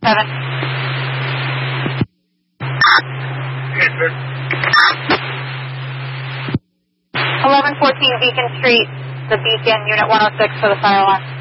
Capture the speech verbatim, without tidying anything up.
seven. eleven fourteen Beacon Street, the Beacon, Unit one oh six for the fire alarm.